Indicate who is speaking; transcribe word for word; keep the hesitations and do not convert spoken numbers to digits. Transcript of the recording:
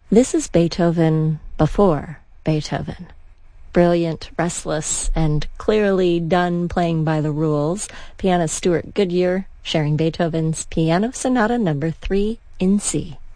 Speaker 1: This is Beethoven before Beethoven. Brilliant, restless, and clearly done playing by the rules. Pianist Stuart Goodyear sharing Beethoven's Piano Sonata Number three in C.